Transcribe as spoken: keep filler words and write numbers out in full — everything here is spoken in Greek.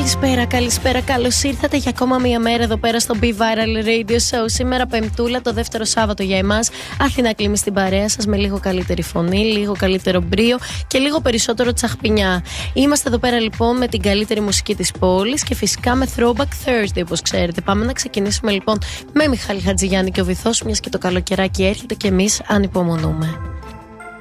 Καλησπέρα, καλησπέρα. Καλώς ήρθατε για ακόμα μία μέρα εδώ πέρα στο Be Viral Radio Show. Σήμερα Πεμπτούλα, το δεύτερο Σάββατο για εμάς. Αθηνά Κλίμη στην παρέα σας με λίγο καλύτερη φωνή, λίγο καλύτερο μπρίο και λίγο περισσότερο τσαχπινιά. Είμαστε εδώ πέρα λοιπόν με την καλύτερη μουσική της πόλης και φυσικά με Throwback Thursday, όπως ξέρετε. Πάμε να ξεκινήσουμε λοιπόν με Μιχάλη Χατζηγιάννη και ο Βυθός, μιας και το καλοκαιράκι έρχεται και εμείς ανυπομονούμε.